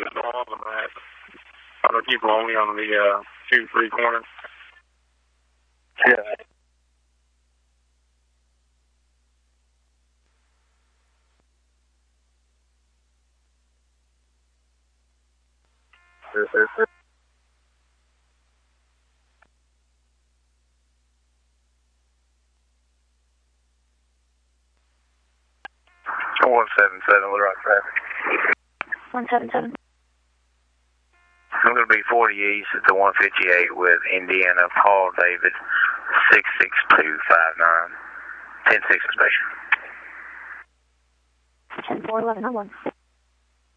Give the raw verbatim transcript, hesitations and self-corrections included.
I'm going to keep lonely on the uh, two three corner. Yeah. one seven seven, Little Rock traffic. one seven seven. I'm going to be forty east at the one fifty-eight with Indiana, Paul David, six six two five nine, ten six inspection. ten four eleven, I one.